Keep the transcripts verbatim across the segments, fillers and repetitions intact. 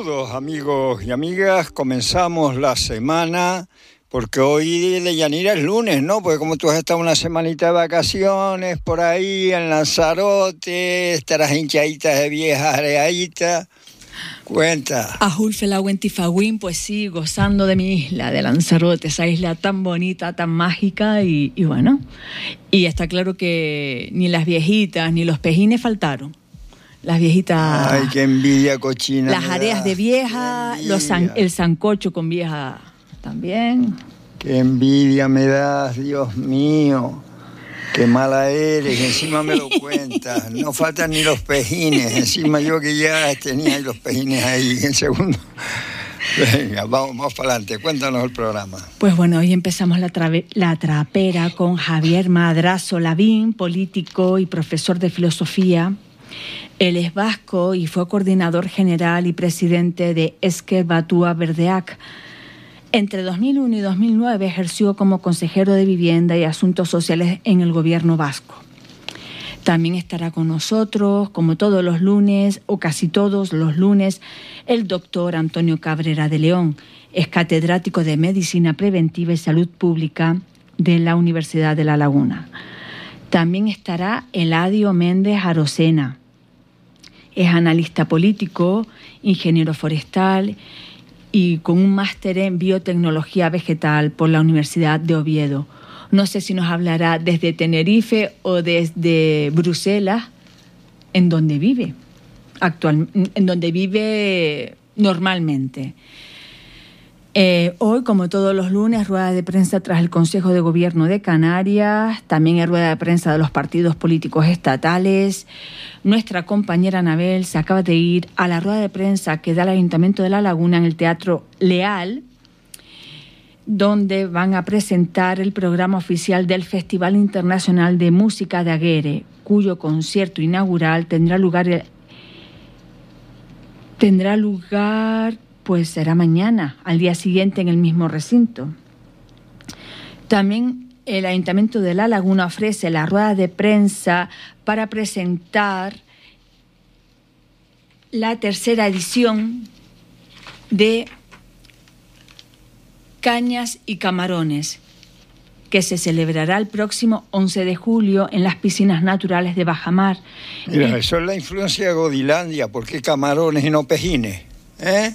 Saludos amigos y amigas, comenzamos la semana, porque hoy de Yanira es lunes, ¿no? Porque como tú has estado una semanita de vacaciones por ahí en Lanzarote, estarás hinchaditas de viejas areaditas. Cuenta. A Julfela Wentifagüín, pues sí, gozando de mi isla, de Lanzarote, esa isla tan bonita, tan mágica y, y bueno, y está claro que ni las viejitas ni los pejines faltaron. Las viejitas... Ay, qué envidia cochina. Las areas de vieja, los san, el sancocho con vieja también. Qué envidia me das, Dios mío. Qué mala eres, encima me lo cuentas. No faltan ni los pejines, encima yo que ya tenía los pejines ahí en segundo. Venga, vamos, vamos para adelante, cuéntanos el programa. Pues bueno, hoy empezamos la, trave, la trapera con Javier Madrazo Lavín, político y profesor de filosofía. Él es vasco y fue coordinador general y presidente de Ezker Batua Berdeak. Entre dos mil uno y dos mil nueve ejerció como consejero de Vivienda y Asuntos Sociales en el gobierno vasco. También estará con nosotros, como todos los lunes, o casi todos los lunes, el doctor Antonio Cabrera de León. Es catedrático de Medicina Preventiva y Salud Pública de la Universidad de La Laguna. También estará Eladio Méndez Arocena. Es analista político, ingeniero forestal y con un máster en biotecnología vegetal por la Universidad de Oviedo. No sé si nos hablará desde Tenerife o desde Bruselas, en donde vive, actual, en donde vive normalmente. Eh, hoy, como todos los lunes, rueda de prensa tras el Consejo de Gobierno de Canarias, también hay rueda de prensa de los partidos políticos estatales. Nuestra compañera Anabel se acaba de ir a la rueda de prensa que da el Ayuntamiento de La Laguna en el Teatro Leal, donde van a presentar el programa oficial del Festival Internacional de Música de Aguere, cuyo concierto inaugural tendrá lugar, tendrá lugar pues será mañana, al día siguiente en el mismo recinto. También el Ayuntamiento de La Laguna ofrece la rueda de prensa para presentar la tercera edición de Cañas y Camarones, que se celebrará el próximo once de julio en las piscinas naturales de Bajamar. Mira, eh, eso es la influencia de Godilandia. ¿Por qué camarones y no pejines? ¿Eh?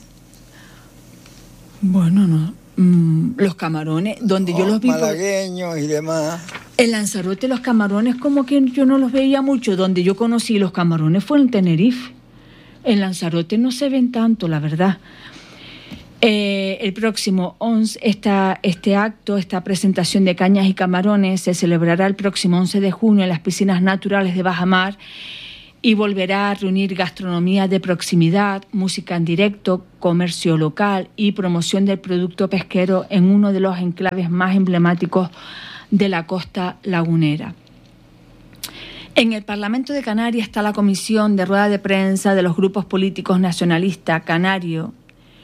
Bueno, no. Mm, los camarones, donde oh, yo los vi... Malagueños y demás. En Lanzarote los camarones como que yo no los veía mucho. Donde yo conocí los camarones fue en Tenerife. En Lanzarote no se ven tanto, la verdad. Eh, el próximo once, esta, este acto, esta presentación de Cañas y Camarones se celebrará el próximo once de junio en las piscinas naturales de Bajamar y volverá a reunir gastronomía de proximidad, música en directo, comercio local y promoción del producto pesquero en uno de los enclaves más emblemáticos de la costa lagunera. En el Parlamento de Canarias está la comisión de rueda de prensa de los grupos políticos nacionalistas canario.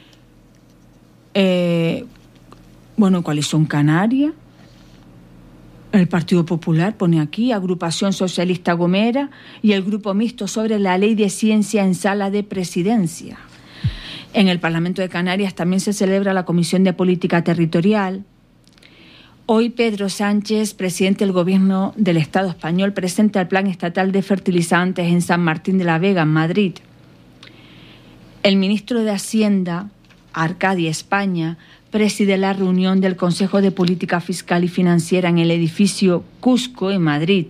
Eh, bueno, ¿cuáles son Canarias? El Partido Popular pone aquí, Agrupación Socialista Gomera y el Grupo Mixto sobre la Ley de Ciencia en Sala de Presidencia. En el Parlamento de Canarias también se celebra la Comisión de Política Territorial. Hoy Pedro Sánchez, presidente del Gobierno del Estado español, presenta el Plan Estatal de Fertilizantes en San Martín de la Vega, en Madrid. El ministro de Hacienda, Arcadia España, preside la reunión del Consejo de Política Fiscal y Financiera en el edificio Cusco, en Madrid.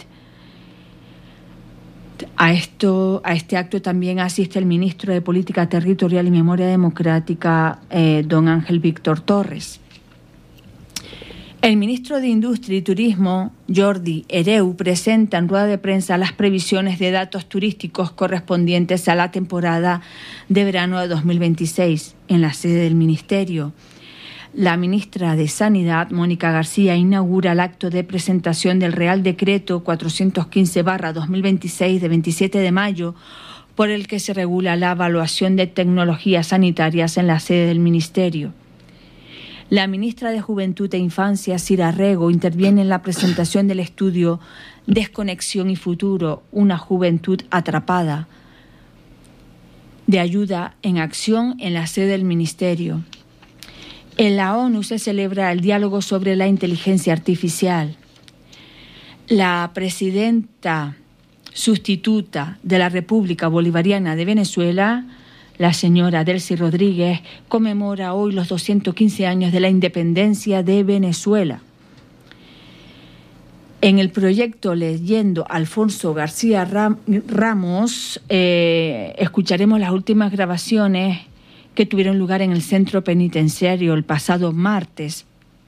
A, esto, a este acto también asiste el ministro de Política Territorial y Memoria Democrática, eh, don Ángel Víctor Torres. El ministro de Industria y Turismo, Jordi Hereu, presenta en rueda de prensa las previsiones de datos turísticos correspondientes a la temporada de verano de dos mil veintiséis en la sede del Ministerio. La ministra de Sanidad, Mónica García, inaugura el acto de presentación del Real Decreto cuatrocientos quince barra dos mil veintiséis de veintisiete de mayo, por el que se regula la evaluación de tecnologías sanitarias en la sede del Ministerio. La ministra de Juventud e Infancia, Sira Rego, interviene en la presentación del estudio Desconexión y Futuro, una juventud atrapada. de ayuda en acción en la sede del ministerio. En la ONU se celebra el diálogo sobre la inteligencia artificial. La presidenta sustituta de la República Bolivariana de Venezuela, la señora Delcy Rodríguez, conmemora hoy los doscientos quince años de la independencia de Venezuela. En el proyecto Leyendo Alfonso García Ram- Ramos, eh, escucharemos las últimas grabaciones que tuvieron lugar en el centro penitenciario el pasado martes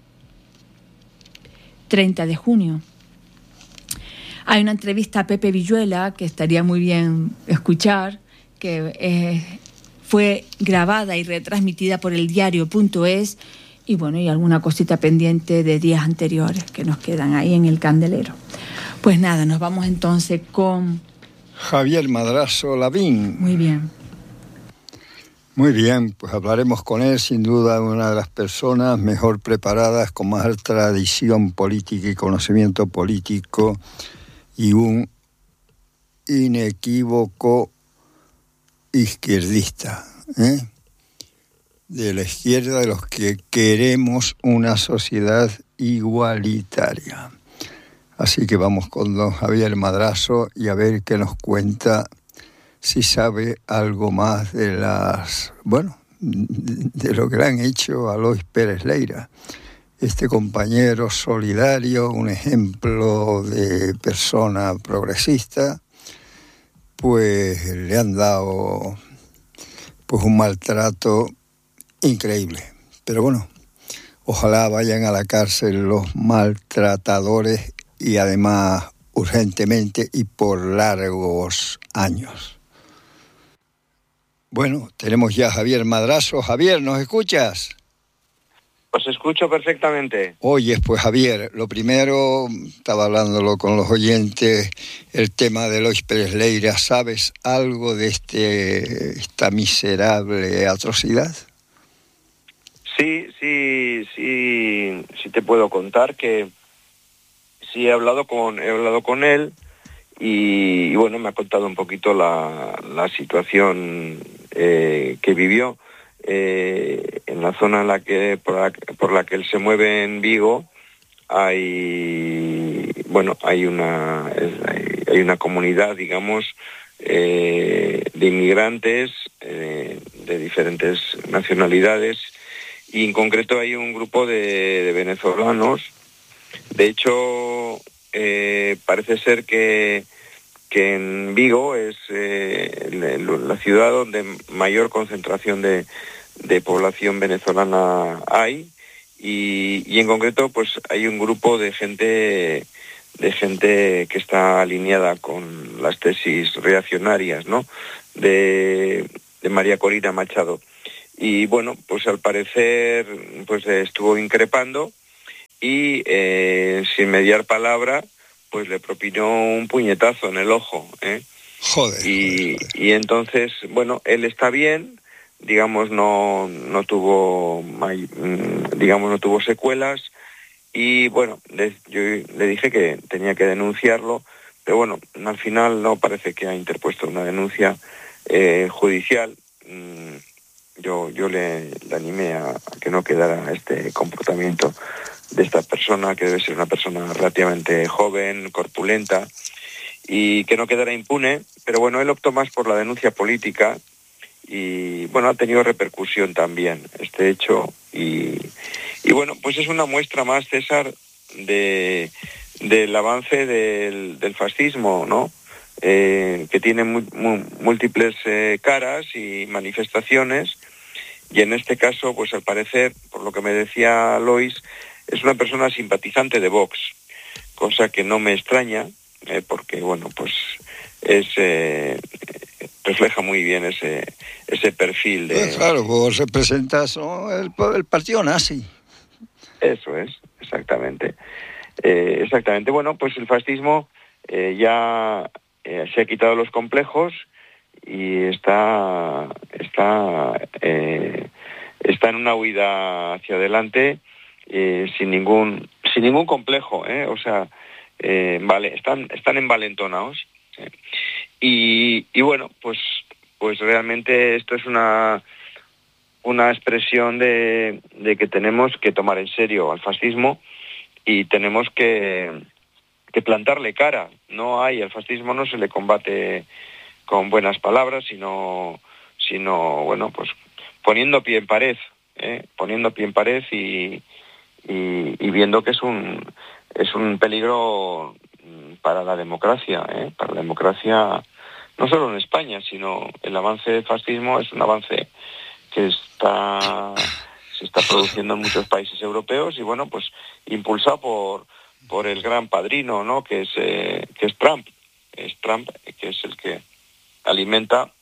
treinta de junio. Hay una entrevista a Pepe Villuela que estaría muy bien escuchar, que eh, fue grabada y retransmitida por el diario punto es, y bueno, y alguna cosita pendiente de días anteriores que nos quedan ahí en el candelero. Pues nada, nos vamos entonces con Javier Madrazo Lavín. Muy bien. Muy bien, pues hablaremos con él, sin duda una de las personas mejor preparadas, con más tradición política y conocimiento político, y un inequívoco izquierdista, ¿eh? De la izquierda, de los que queremos una sociedad igualitaria. Así que vamos con don Javier Madrazo y a ver qué nos cuenta, si sabe algo más de las, bueno, de lo que le han hecho a Lois Pérez Leira. Este compañero solidario, un ejemplo de persona progresista, pues le han dado pues un maltrato increíble. Pero bueno, ojalá vayan a la cárcel los maltratadores y además urgentemente y por largos años. Bueno, tenemos ya a Javier Madrazo. Javier, ¿nos escuchas? Os escucho perfectamente. Oyes, pues Javier, lo primero, estaba hablándolo con los oyentes, el tema de Lois Pérez Leira. ¿Sabes algo de este esta miserable atrocidad? Sí, sí, sí, sí te puedo contar que sí he hablado con, he hablado con él y, y bueno, me ha contado un poquito la, la situación eh, que vivió. Eh, en la zona en la que por, la, por la que él se mueve en Vigo hay bueno hay una hay, hay una comunidad, digamos, eh, de inmigrantes eh, de diferentes nacionalidades, y en concreto hay un grupo de, de venezolanos. De hecho, eh, parece ser que que en Vigo es eh, la ciudad donde mayor concentración de, de población venezolana hay, y, y en concreto pues hay un grupo de gente de gente que está alineada con las tesis reaccionarias, ¿no?, de, de María Corina Machado. Y bueno, pues al parecer pues estuvo increpando y eh, sin mediar palabra pues le propinó un puñetazo en el ojo, ¿eh? Joder, y, joder, joder. y entonces, bueno, él está bien, digamos, no, no tuvo, digamos, no tuvo secuelas, y bueno, le, yo le dije que tenía que denunciarlo, pero bueno, al final no parece que ha interpuesto una denuncia eh, judicial. Yo, yo le, le animé a, a que no quedara este comportamiento de esta persona, que debe ser una persona relativamente joven, corpulenta, y que no quedara impune. Pero bueno, él optó más por la denuncia política y bueno, ha tenido repercusión también este hecho, y, y bueno, pues es una muestra más, César, de del avance del, del fascismo, ¿no?, eh, que tiene mu, mu, múltiples eh, caras y manifestaciones, y en este caso, pues al parecer, por lo que me decía Lois, es una persona simpatizante de Vox, cosa que no me extraña, eh, porque, bueno, pues es eh, refleja muy bien ese ese perfil de... Pues claro, vos representas, ¿no?, el, el partido nazi. Eso es, exactamente. Eh, exactamente. Bueno, pues el fascismo eh, ya eh, se ha quitado los complejos y está, está, eh, está en una huida hacia adelante, Eh, sin ningún sin ningún complejo, ¿eh? O sea, eh, vale, están están envalentonados, ¿eh? y, y bueno, pues pues realmente esto es una una expresión de, de que tenemos que tomar en serio al fascismo y tenemos que, que plantarle cara. No hay, al fascismo no se le combate con buenas palabras, sino, sino bueno, pues poniendo pie en pared, ¿eh? poniendo pie en pared y, y, y viendo que es un es un peligro para la democracia, ¿eh? para la democracia no solo en España, sino el avance del fascismo es un avance que está se está produciendo en muchos países europeos y bueno, pues impulsado por por el gran padrino, ¿no? que es eh, que es Trump, es Trump que es el que alimenta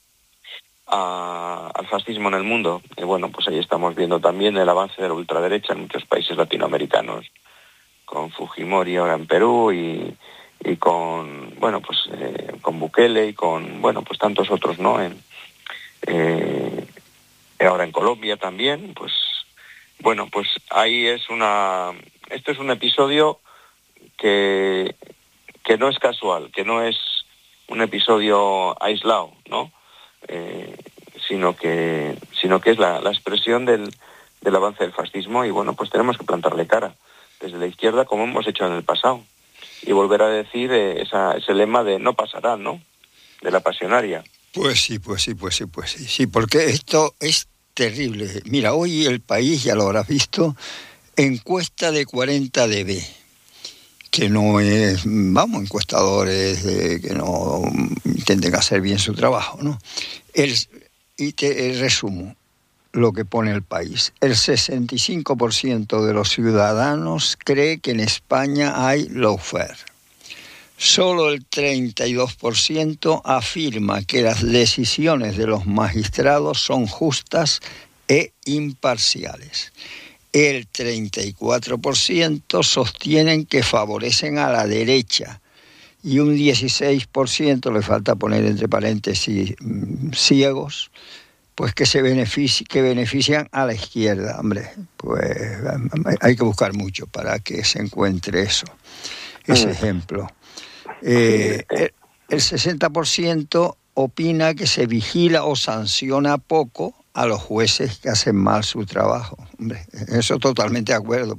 a, al fascismo en el mundo. Y bueno, pues ahí estamos viendo también el avance de la ultraderecha en muchos países latinoamericanos, con Fujimori ahora en Perú y, y con, bueno, pues eh, con Bukele y con, bueno, pues tantos otros, ¿no? En, eh, ahora en Colombia también, pues, bueno, pues ahí es una, esto es un episodio que, que no es casual, que no es un episodio aislado, ¿no? Eh, sino que, sino que es la, la expresión del, del avance del fascismo y bueno, pues tenemos que plantarle cara desde la izquierda como hemos hecho en el pasado y volver a decir eh, esa, ese lema de no pasará, ¿no? De la pasionaria. Pues sí, pues sí, pues sí, pues sí, sí, porque esto es terrible. Mira, hoy El País, ya lo habrás visto, encuesta de cuarenta D B, que no es, vamos, encuestadores eh, que no intenten hacer bien su trabajo, ¿no? El, y te el resumo lo que pone El País. El sesenta y cinco por ciento de los ciudadanos cree que en España hay lawfare. Solo el treinta y dos por ciento afirma que las decisiones de los magistrados son justas e imparciales. El treinta y cuatro por ciento sostienen que favorecen a la derecha y un dieciséis por ciento, le falta poner entre paréntesis ciegos, pues que se benefici- que benefician a la izquierda. Hombre, pues hay que buscar mucho para que se encuentre eso, ese mm. ejemplo. Eh, el, el sesenta por ciento opina que se vigila o sanciona poco a los jueces que hacen mal su trabajo. Hombre, eso totalmente de acuerdo.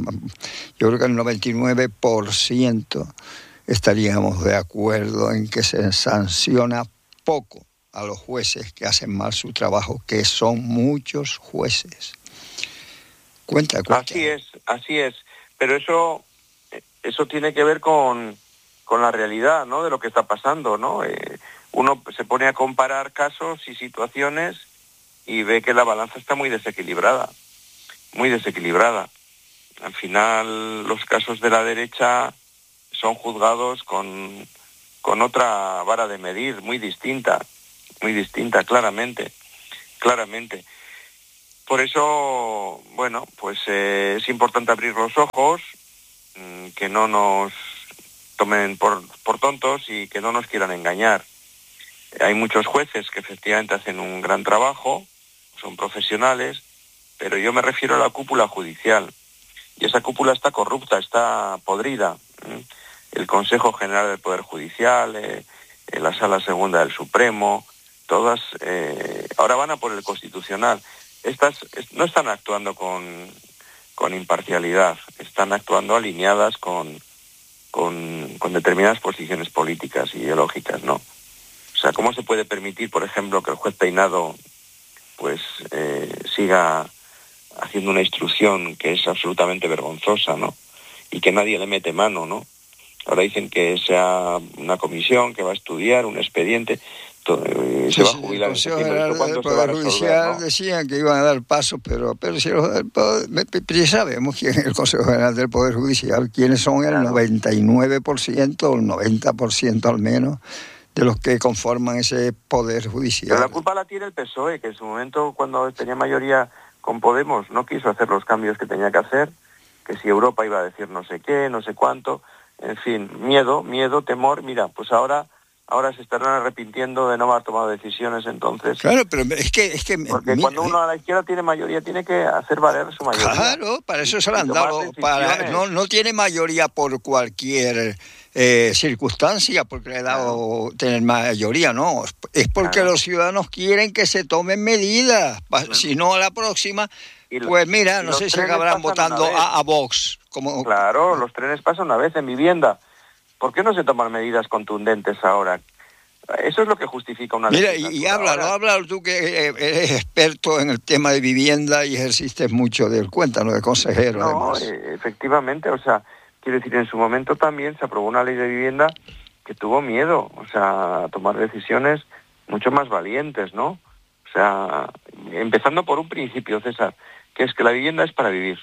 Yo creo que el noventa y nueve por ciento estaríamos de acuerdo en que se sanciona poco a los jueces que hacen mal su trabajo, que son muchos jueces. Cuenta, cuenta. Así es, así es. Pero eso, eso tiene que ver con, con la realidad, ¿no? De lo que está pasando, ¿no? Eh, uno se pone a comparar casos y situaciones y ve que la balanza está muy desequilibrada, muy desequilibrada. Al final, los casos de la derecha son juzgados con, con otra vara de medir, muy distinta, muy distinta, claramente, claramente. Por eso, bueno, pues eh, es importante abrir los ojos, mmm, que no nos tomen por, por tontos y que no nos quieran engañar. Hay muchos jueces que efectivamente hacen un gran trabajo, son profesionales, pero yo me refiero a la cúpula judicial. Y esa cúpula está corrupta, está podrida. El Consejo General del Poder Judicial, eh, la Sala Segunda del Supremo, todas eh, ahora van a por el Constitucional. Estas no están actuando con, con imparcialidad, están actuando alineadas con, con, con determinadas posiciones políticas, ideológicas, ¿no? O sea, ¿cómo se puede permitir, por ejemplo, que el juez Peinado pues eh, siga haciendo una instrucción que es absolutamente vergonzosa, ¿no? Y que nadie le mete mano, ¿no? Ahora dicen que sea una comisión que va a estudiar un expediente, todo, eh, se sí, va a jubilar en septiembre. ¿Esto cuándo se va a resolver, Judicial, no? Decían que iban a dar pasos, pero pero si los, ya sabemos quién es el Consejo General del Poder Judicial, quiénes son el claro. noventa y nueve por ciento o el noventa por ciento al menos de los que conforman ese Poder Judicial. Pero la culpa la tiene el P S O E, que en su momento, cuando tenía mayoría con Podemos, no quiso hacer los cambios que tenía que hacer, que si Europa iba a decir no sé qué, no sé cuánto, en fin, miedo, miedo, temor. Mira, pues ahora ahora se estarán arrepintiendo de no haber tomado decisiones entonces. Claro, pero es que... Es que Porque mira, cuando uno a la izquierda tiene mayoría, tiene que hacer valer su mayoría. Claro, para eso se la han dado. Para, no, no tiene mayoría por cualquier eh, circunstancia, porque le he dado claro. tener mayoría, no. Es porque claro. los ciudadanos quieren que se tomen medidas. Claro. Si no, a la próxima, lo, pues mira, no sé si acabarán votando a, a Vox. Como... Claro, los trenes pasan una vez en vivienda. ¿Por qué no se toman medidas contundentes ahora? Eso es lo que justifica una Mira, y, y háblalo, ahora. háblalo tú que eres experto en el tema de vivienda y ejerciste mucho del cuéntano de consejero. No, además. Efectivamente, o sea, quiero decir, en su momento también se aprobó una ley de vivienda que tuvo miedo, o sea, a tomar decisiones mucho más valientes, ¿no? O sea, empezando por un principio, César, que es que la vivienda es para vivir.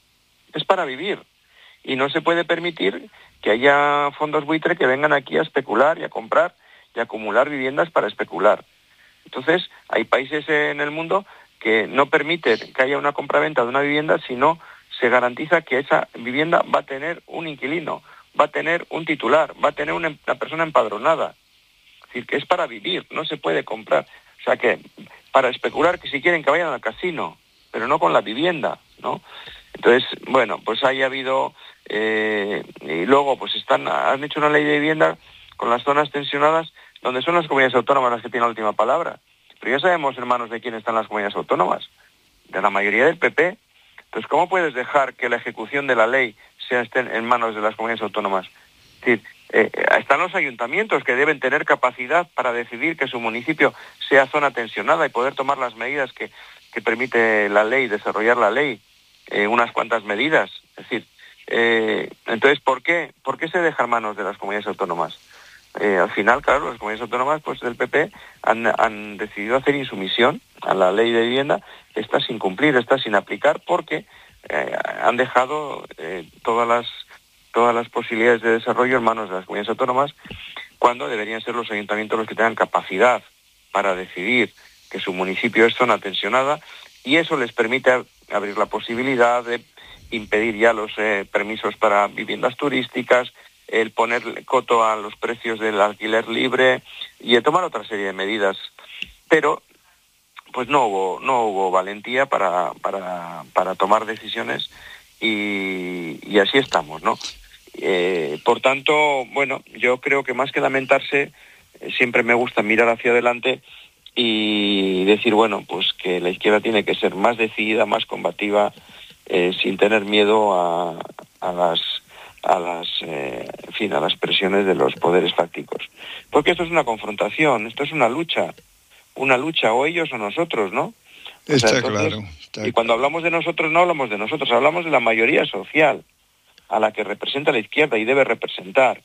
Es para vivir. Y no se puede permitir que haya fondos buitre que vengan aquí a especular y a comprar y acumular viviendas para especular. Entonces, hay países en el mundo que no permiten que haya una compraventa de una vivienda, sino se garantiza que esa vivienda va a tener un inquilino, va a tener un titular, va a tener una, una persona empadronada. Es decir, que es para vivir, no se puede comprar. O sea que, para especular, que si quieren que vayan al casino, pero no con la vivienda, ¿no? Entonces, bueno, pues ahí ha habido... Eh, y luego, pues están han hecho una ley de vivienda con las zonas tensionadas, donde son las comunidades autónomas las que tienen la última palabra. Pero ya sabemos en manos de quién están las comunidades autónomas, de la mayoría del P P. Entonces, ¿cómo puedes dejar que la ejecución de la ley sea esté en manos de las comunidades autónomas? Es decir, eh, están los ayuntamientos que deben tener capacidad para decidir que su municipio sea zona tensionada y poder tomar las medidas que, que permite la ley, desarrollar la ley, eh, unas cuantas medidas. Es decir, eh, entonces, ¿por qué? ¿Por qué se deja en manos de las comunidades autónomas? Eh, al final, claro, las comunidades autónomas pues del P P han, han decidido hacer insumisión a la ley de vivienda, está sin cumplir, está sin aplicar, porque eh, han dejado eh, todas las todas las posibilidades de desarrollo en manos de las comunidades autónomas, cuando deberían ser los ayuntamientos los que tengan capacidad para decidir que su municipio es zona tensionada, y eso les permite abrir la posibilidad de impedir ya los eh, permisos para viviendas turísticas, el poner coto a los precios del alquiler libre y el tomar otra serie de medidas. Pero pues no hubo no hubo valentía para para para tomar decisiones y, y así estamos, ¿no? Eh, por tanto, bueno, yo creo que más que lamentarse, eh, siempre me gusta mirar hacia adelante y decir, bueno, pues que la izquierda tiene que ser más decidida, más combativa, eh, sin tener miedo a, a las a las eh, en fin, a las presiones de los poderes fácticos, porque esto es una confrontación, esto es una lucha, una lucha o ellos o nosotros, ¿no? Está o sea, entonces, claro. Está y cuando claro. hablamos de nosotros no hablamos de nosotros, hablamos de la mayoría social a la que representa la izquierda y debe representar,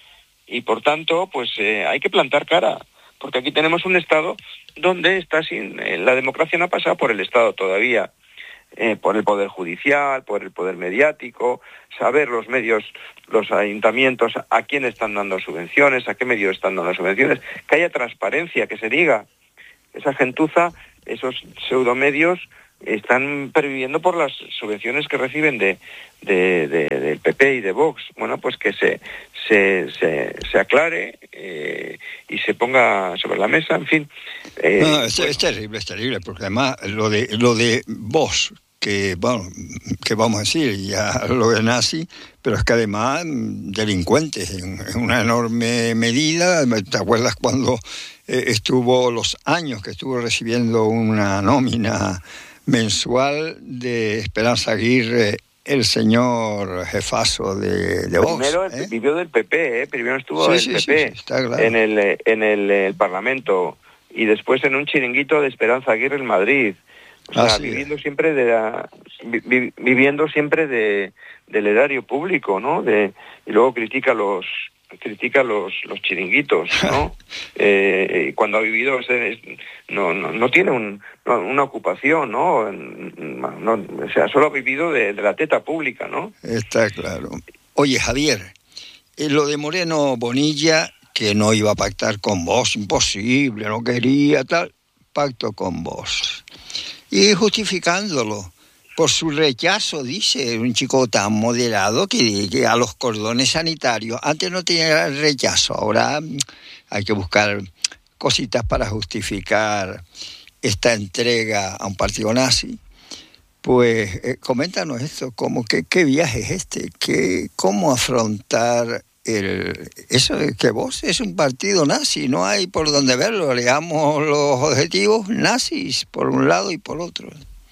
y por tanto, pues eh, hay que plantar cara, porque aquí tenemos un Estado donde está sin eh, la democracia no ha pasado por el Estado todavía. Eh, por el poder judicial, por el poder mediático, saber los medios, los ayuntamientos, a quién están dando subvenciones, a qué medios están dando subvenciones, que haya transparencia, que se diga. Esa gentuza, esos pseudomedios, están perviviendo por las subvenciones que reciben de, de, de, del P P y de Vox. Bueno, pues que se, se, se, se aclare eh, y se ponga sobre la mesa, en fin. Eh, no, es, bueno. es terrible, es terrible, porque además lo de, lo de Vox, que, bueno, que vamos a decir, ya lo de nazi, pero es que además delincuentes en, en una enorme medida. ¿Te acuerdas cuando eh, estuvo los años que estuvo recibiendo una nómina mensual de Esperanza Aguirre, el señor jefazo de, de Vox? Primero ¿eh? vivió del P P, ¿eh? Primero estuvo sí, el sí, P P sí, sí, está claro. en el en el, el Parlamento, y después en un chiringuito de Esperanza Aguirre en Madrid. O sea, viviendo es. siempre de la, vi, viviendo siempre de del erario público, ¿no? De y luego critica los critica los los chiringuitos, ¿no? eh, cuando ha vivido es, es, no, no no tiene un, no, una ocupación, ¿no? No, o sea, solo ha vivido de, de la teta pública, ¿no? Está claro. Oye, Javier, eh, lo de Moreno Bonilla, que no iba a pactar con vos, imposible, no quería tal, pacto con vos. Y justificándolo por su rechazo, dice, un chico tan moderado que, que a los cordones sanitarios, antes no tenía rechazo, ahora hay que buscar cositas para justificar esta entrega a un partido nazi. Pues eh, coméntanos esto, como que qué viaje es este, qué, cómo afrontar el eso de que Vox es un partido nazi, no hay por dónde verlo, leamos los objetivos nazis por un lado y por otro.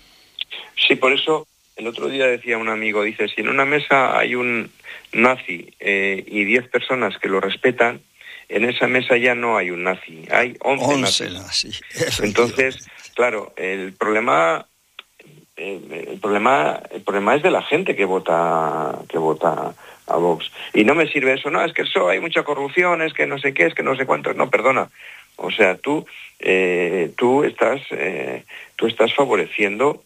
Sí, por eso el otro día decía un amigo, dice, si en una mesa hay un nazi eh, y diez personas que lo respetan, en esa mesa ya no hay un nazi, hay once nazis. Entonces, claro, el problema... El, el problema el problema es de la gente que vota que vota a Vox, y no me sirve eso, no, es que eso hay mucha corrupción, es que no sé qué, es que no sé cuánto, no, perdona, o sea, tú eh, tú estás eh, tú estás favoreciendo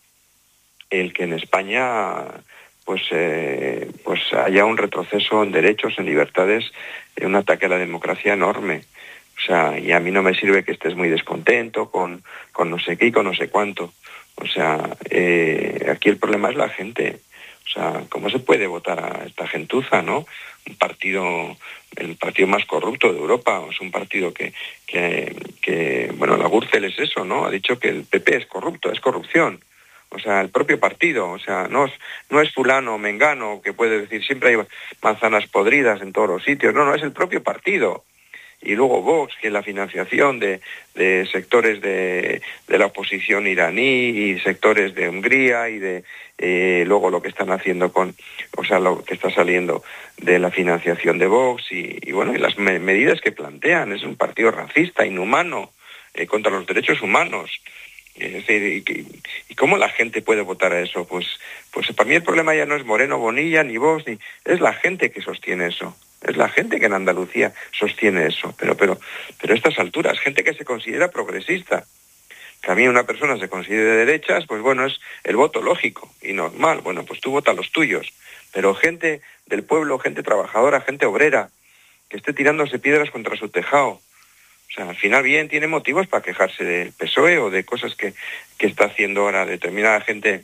el que en España pues eh, pues haya un retroceso en derechos, en libertades, un ataque a la democracia enorme. O sea, y a mí no me sirve que estés muy descontento con, con no sé qué y con no sé cuánto. O sea, eh, aquí el problema es la gente. O sea, ¿cómo se puede votar a esta gentuza, no? Un partido, el partido más corrupto de Europa. Es un partido que, que, que, bueno, la Gürtel es eso, ¿no? Ha dicho que el P P es corrupto, es corrupción. O sea, el propio partido. O sea, no es, no es fulano o mengano, que puede decir siempre hay manzanas podridas en todos los sitios. No, no, es el propio partido. Y luego Vox, que es la financiación de, de sectores de, de la oposición iraní y sectores de Hungría y de eh, luego lo que están haciendo con, o sea, lo que está saliendo de la financiación de Vox y, y bueno, y las me- medidas que plantean. Es un partido racista, inhumano, eh, contra los derechos humanos. Es decir, ¿y, y cómo la gente puede votar a eso? Pues, pues para mí el problema ya no es Moreno Bonilla, ni Vox, ni es la gente que sostiene eso. Es la gente que en Andalucía sostiene eso. Pero, pero, pero a estas alturas, gente que se considera progresista. Que a mí una persona se considere de derechas, pues bueno, es el voto lógico y normal. Bueno, pues tú vota los tuyos. Pero gente del pueblo, gente trabajadora, gente obrera, que esté tirándose piedras contra su tejado. O sea, al final bien tiene motivos para quejarse del P S O E o de cosas que, que está haciendo ahora determinada gente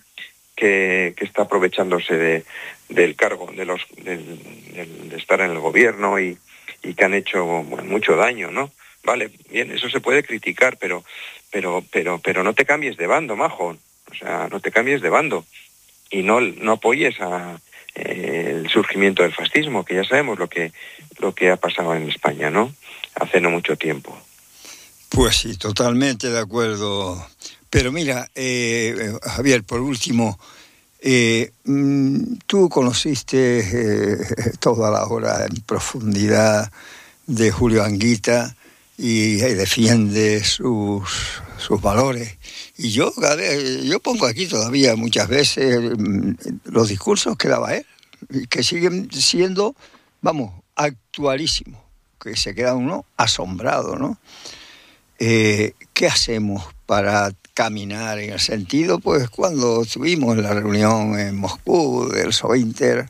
que, que está aprovechándose de, del cargo, de los del, del, de estar en el gobierno y, y que han hecho bueno, mucho daño, ¿no? Vale, bien, eso se puede criticar, pero, pero, pero, pero no te cambies de bando, majo. O sea, no te cambies de bando y no, no apoyes a eh, el surgimiento del fascismo, que ya sabemos lo que, lo que ha pasado en España, ¿no? Hace no mucho tiempo. Pues sí, totalmente de acuerdo. Pero mira, eh, Javier, por último, eh, tú conociste eh, toda la obra en profundidad de Julio Anguita y eh, defiende sus, sus valores. Y yo, yo pongo aquí todavía muchas veces los discursos que daba él, que siguen siendo, vamos, actualísimos, que se queda uno asombrado, ¿no? Eh, ¿Qué hacemos para caminar en el sentido? Pues cuando tuvimos la reunión en Moscú del Sovinter,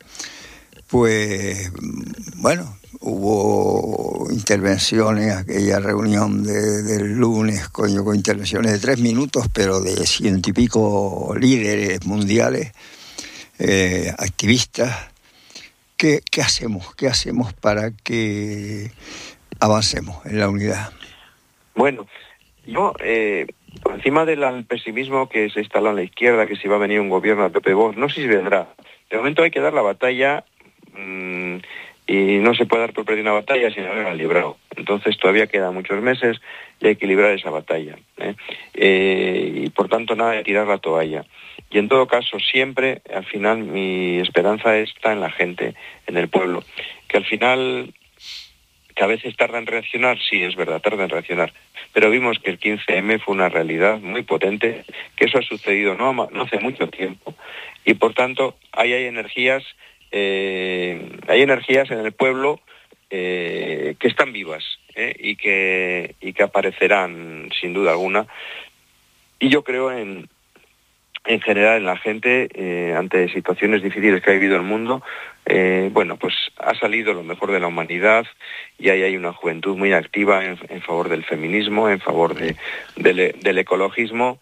pues bueno, hubo intervenciones, aquella reunión de, del lunes, coño, con intervenciones de tres minutos, pero de ciento y pico líderes mundiales, eh, activistas. ¿Qué, ¿Qué hacemos? ¿Qué hacemos para que avancemos en la unidad? Bueno, yo, eh, por encima del pesimismo que se instala en la izquierda, que si va a venir un gobierno de P P Vox, no sé si vendrá. De momento hay que dar la batalla mmm, y no se puede dar por perdida una batalla sin haberla librado. Entonces todavía quedan muchos meses y hay que librar esa batalla. ¿eh? Eh, y por tanto nada de tirar la toalla. Y en todo caso siempre, al final, mi esperanza está en la gente, en el pueblo, que al final... que a veces tarda en reaccionar, sí, es verdad, tarda en reaccionar, pero vimos que el quince eme fue una realidad muy potente, que eso ha sucedido no, no hace mucho tiempo, y por tanto ahí hay energías, eh, hay energías en el pueblo eh, que están vivas eh, y, que, y que aparecerán sin duda alguna, y yo creo en... en general en la gente, eh, ante situaciones difíciles que ha vivido el mundo, eh, bueno, pues ha salido lo mejor de la humanidad y ahí hay una juventud muy activa en, en favor del feminismo, en favor de, del, del ecologismo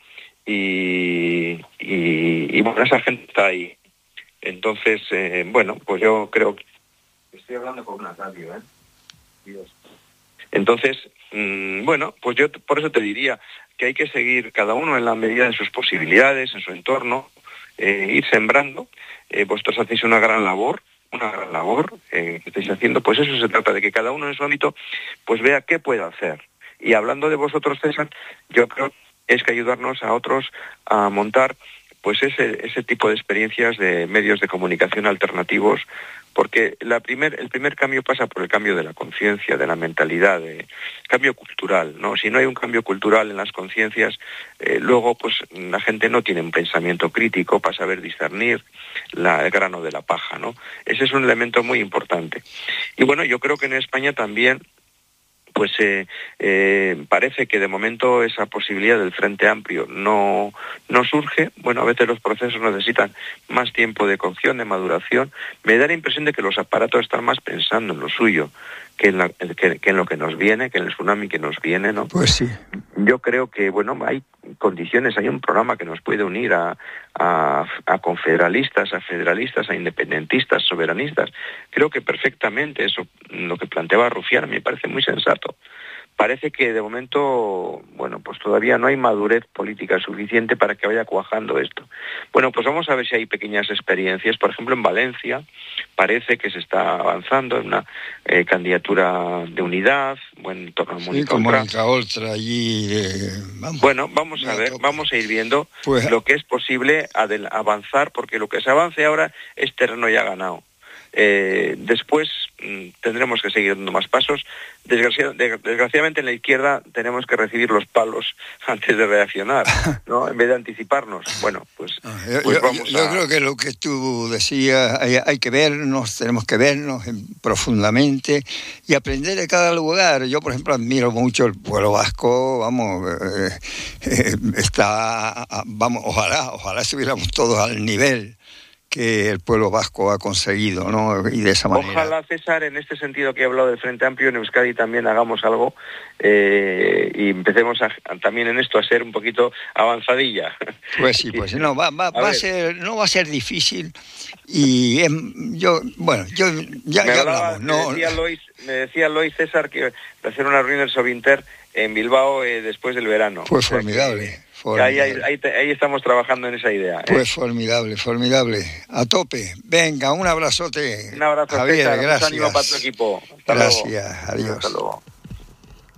y, y, y bueno, esa gente está ahí. Entonces, eh, bueno, pues yo creo que... Estoy hablando con una radio, ¿eh? Dios. Entonces, mmm, bueno, pues yo por eso te diría que hay que seguir cada uno en la medida de sus posibilidades, en su entorno, eh, ir sembrando. Eh, vosotros hacéis una gran labor, una gran labor eh, que estáis haciendo, pues eso se trata, de que cada uno en su ámbito pues vea qué puede hacer. Y hablando de vosotros, César, yo creo que es que ayudarnos a otros a montar pues ese, ese tipo de experiencias de medios de comunicación alternativos, porque la primer, el primer cambio pasa por el cambio de la conciencia, de la mentalidad, de cambio cultural, ¿no? Si no hay un cambio cultural en las conciencias, eh, luego pues la gente no tiene un pensamiento crítico para saber discernir la, el grano de la paja, ¿no? Ese es un elemento muy importante. Y bueno, yo creo que en España también pues eh, eh, parece que de momento esa posibilidad del Frente Amplio no, no surge. Bueno, a veces los procesos necesitan más tiempo de cocción, de maduración. Me da la impresión de que los aparatos están más pensando en lo suyo que en, la, que, que en lo que nos viene, que en el tsunami que nos viene, ¿no? Pues sí. Yo creo que, bueno, hay condiciones, hay un programa que nos puede unir a, a, a confederalistas, a federalistas, a independentistas, soberanistas. Creo que perfectamente eso, lo que planteaba Rufián, me parece muy sensato. Parece que de momento, bueno, pues todavía no hay madurez política suficiente para que vaya cuajando esto. Bueno, pues vamos a ver si hay pequeñas experiencias. Por ejemplo, en Valencia parece que se está avanzando en una eh, candidatura de unidad, bueno, en torno a Mónica Oltra. Sí, Oltra. Mónica Oltra allí. Eh, vamos, bueno, vamos a ver, vamos a ir viendo pues, lo que es posible adel- avanzar, porque lo que se avance ahora es terreno ya ganado. Eh, después mmm, tendremos que seguir dando más pasos. Desgraci- desgraciadamente en la izquierda tenemos que recibir los palos antes de reaccionar, ¿no? En vez de anticiparnos. Bueno, pues, yo, pues yo, vamos yo, a... yo creo que lo que tú decías, hay, hay que vernos, tenemos que vernos profundamente y aprender de cada lugar. Yo, por ejemplo, admiro mucho el pueblo vasco, vamos, eh, eh, está, vamos, ojalá, ojalá estuviéramos todos al nivel que el pueblo vasco ha conseguido, ¿no? Y de esa manera. Ojalá, César, en este sentido que he hablado del Frente Amplio, en Euskadi también hagamos algo eh, y empecemos a, a, también en esto a ser un poquito avanzadilla. Pues sí, pues no, va, va, a va a ser, no va a ser difícil y es, yo, bueno, yo ya, me ya hablaba, hablamos, ¿no? Me decía Lois, me decía Lois César que de hacer una reunión del Sovinter en Bilbao eh, después del verano. Pues o sea, formidable. Que, Formidable. Ahí, ahí, ahí, ahí estamos trabajando en esa idea. ¿eh? Pues formidable, formidable. A tope. Venga, un abrazote. Un abrazo, Javier, César. gracias. Un ánimo para tu equipo. Hasta gracias, luego. Adiós. Hasta luego.